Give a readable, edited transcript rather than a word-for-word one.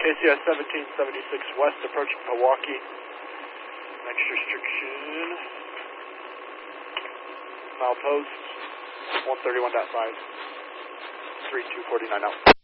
KCS 1776 West approaching Milwaukee. Next restriction. Milepost 131.5. 3249 out.